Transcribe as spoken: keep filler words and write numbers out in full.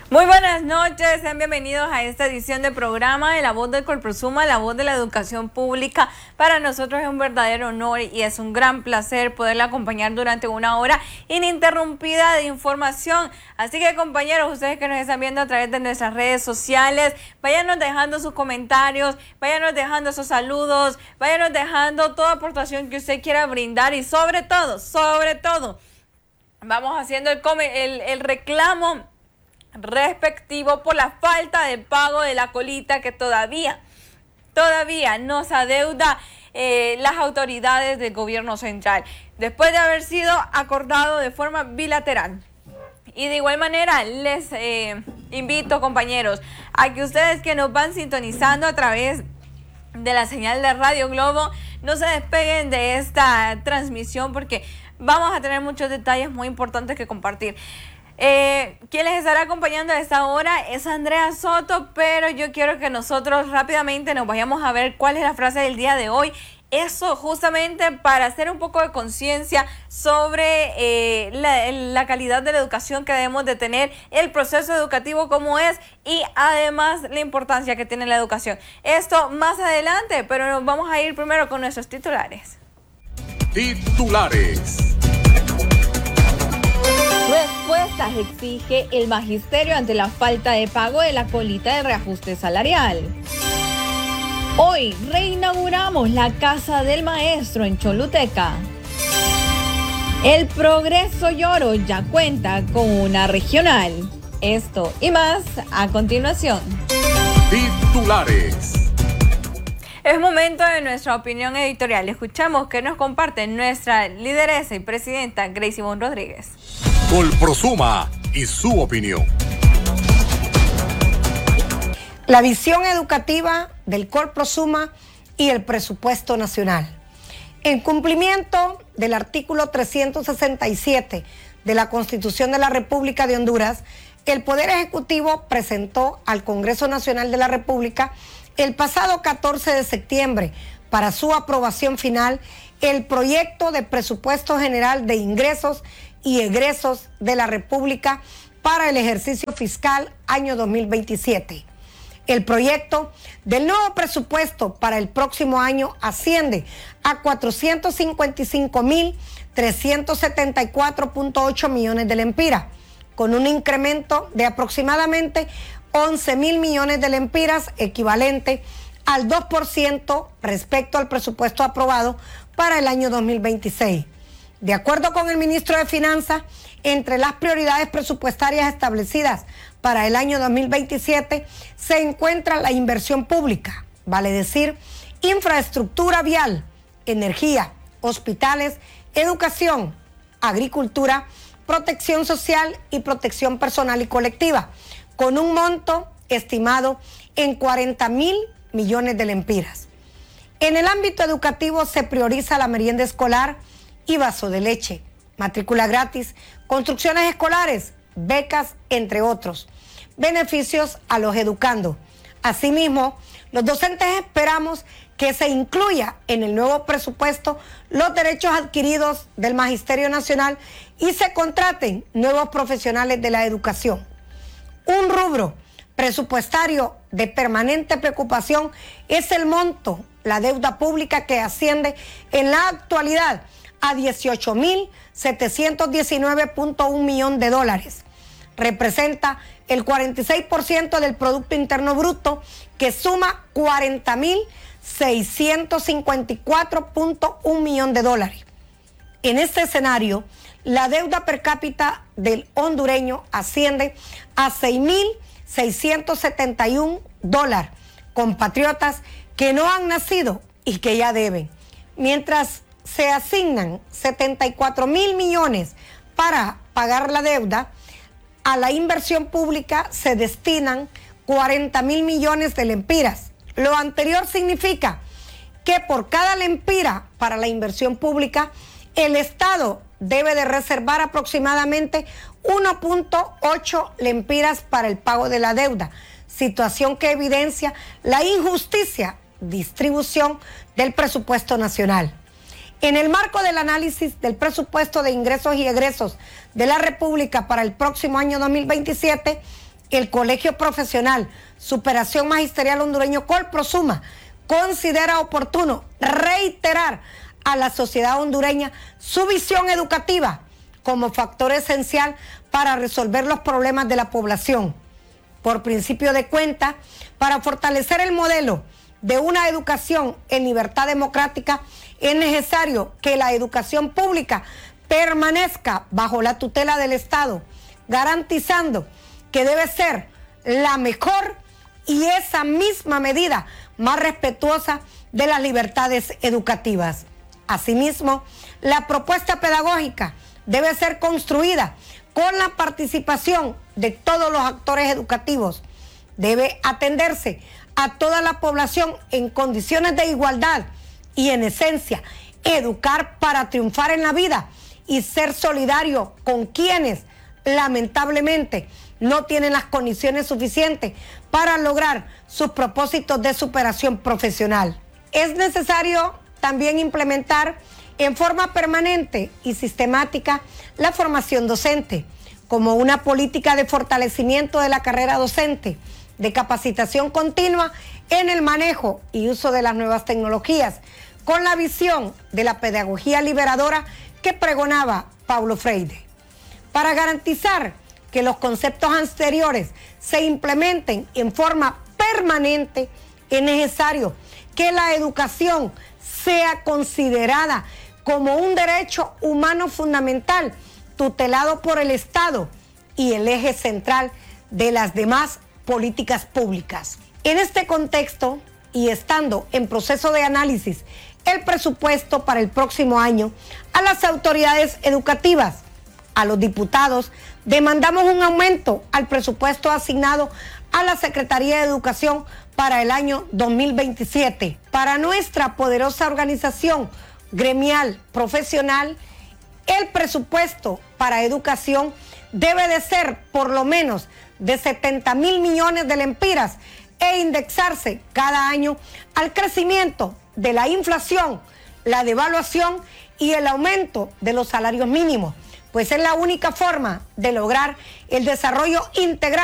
Muy buenas noches, sean bienvenidos a esta edición del programa de La Voz del Colprosuma, la voz de la educación pública. Para nosotros es un verdadero honor y es un gran placer poderle acompañar durante una hora ininterrumpida de información. Así que, compañeros, ustedes que nos están viendo a través de nuestras redes sociales, váyanos dejando sus comentarios, váyanos dejando sus saludos, váyanos dejando toda aportación que usted quiera brindar y sobre todo, sobre todo, vamos haciendo el, el, el reclamo respectivo por la falta de pago de la colita que todavía, todavía nos adeuda eh, las autoridades del gobierno central, después de haber sido acordado de forma bilateral. Y de igual manera les eh, invito, compañeros, a que ustedes que nos van sintonizando a través de la señal de Radio Globo, no se despeguen de esta transmisión porque vamos a tener muchos detalles muy importantes que compartir. Eh, quien les estará acompañando a esta hora es Andrea Soto, pero yo quiero que nosotros rápidamente nos vayamos a ver cuál es la frase del día de hoy. Eso justamente para hacer un poco de conciencia sobre eh, la, la calidad de la educación que debemos de tener, el proceso educativo como es y además la importancia que tiene la educación. Esto más adelante, pero nos vamos a ir primero con nuestros titulares. Titulares. Respuestas exige el magisterio ante la falta de pago de la colita de reajuste salarial. Hoy reinauguramos la Casa del Maestro en Choluteca. El Progreso Lloro ya cuenta con una regional. Esto y más a continuación. Titulares. Es momento de nuestra opinión editorial. Escuchamos que nos comparte nuestra lideresa y presidenta Grace Ivonne Rodríguez. Colprosuma y su opinión. La visión educativa del Colprosuma y el presupuesto nacional. En cumplimiento del artículo trescientos sesenta y siete de la Constitución de la República de Honduras, el Poder Ejecutivo presentó al Congreso Nacional de la República el pasado catorce de septiembre para su aprobación final el proyecto de presupuesto general de ingresos y egresos de la República para el ejercicio fiscal año dos mil veintisiete. El proyecto del nuevo presupuesto para el próximo año asciende a cuatrocientos cincuenta y cinco mil trescientos setenta y cuatro punto ocho millones de lempiras, con un incremento de aproximadamente once mil millones de lempiras, equivalente al dos por ciento respecto al presupuesto aprobado para el año dos mil veintiséis. De acuerdo con el ministro de Finanzas, entre las prioridades presupuestarias establecidas para el año dos mil veintisiete se encuentra la inversión pública, vale decir, infraestructura vial, energía, hospitales, educación, agricultura, protección social y protección personal y colectiva, con un monto estimado en cuarenta mil millones de lempiras. En el ámbito educativo se prioriza la merienda escolar y vaso de leche, matrícula gratis, construcciones escolares, becas, entre otros, beneficios a los educandos. Asimismo, los docentes esperamos que se incluya en el nuevo presupuesto los derechos adquiridos del Magisterio Nacional y se contraten nuevos profesionales de la educación. Un rubro presupuestario de permanente preocupación es el monto, la deuda pública que asciende en la actualidad a dieciocho mil setecientos diecinueve punto uno millones de dólares. Representa el cuarenta y seis por ciento del Producto Interno Bruto, que suma cuarenta mil seiscientos cincuenta y cuatro punto uno millones de dólares. En este escenario, la deuda per cápita del hondureño asciende a seis mil seiscientos setenta y uno dólares, compatriotas que no han nacido y que ya deben. Mientras se asignan setenta y cuatro mil millones para pagar la deuda, a la inversión pública se destinan cuarenta mil millones de lempiras. Lo anterior significa que por cada lempira para la inversión pública, el Estado debe de reservar aproximadamente uno punto ocho lempiras para el pago de la deuda, situación que evidencia la injusticia distribución del presupuesto nacional. En el marco del análisis del presupuesto de ingresos y egresos de la República para el próximo año dos mil veintisiete, el Colegio Profesional Superación Magisterial Hondureño Colprosuma considera oportuno reiterar a la sociedad hondureña su visión educativa como factor esencial para resolver los problemas de la población. Por principio de cuenta, para fortalecer el modelo de una educación en libertad democrática, es necesario que la educación pública permanezca bajo la tutela del Estado, garantizando que debe ser la mejor y esa misma medida más respetuosa de las libertades educativas. Asimismo, la propuesta pedagógica debe ser construida con la participación de todos los actores educativos. Debe atenderse a toda la población en condiciones de igualdad y, en esencia, educar para triunfar en la vida y ser solidario con quienes, lamentablemente, no tienen las condiciones suficientes para lograr sus propósitos de superación profesional. Es necesario también implementar en forma permanente y sistemática la formación docente, como una política de fortalecimiento de la carrera docente, de capacitación continua en el manejo y uso de las nuevas tecnologías, con la visión de la pedagogía liberadora que pregonaba Paulo Freire. Para garantizar que los conceptos anteriores se implementen en forma permanente, es necesario que la educación sea considerada como un derecho humano fundamental, tutelado por el Estado y el eje central de las demás políticas públicas. En este contexto, y estando en proceso de análisis el presupuesto para el próximo año, a las autoridades educativas, a los diputados, demandamos un aumento al presupuesto asignado a la Secretaría de Educación para el año dos mil veintisiete. Para nuestra poderosa organización gremial profesional, el presupuesto para educación debe de ser por lo menos de setenta mil millones de lempiras e indexarse cada año al crecimiento de la inflación, la devaluación y el aumento de los salarios mínimos, pues es la única forma de lograr el desarrollo integral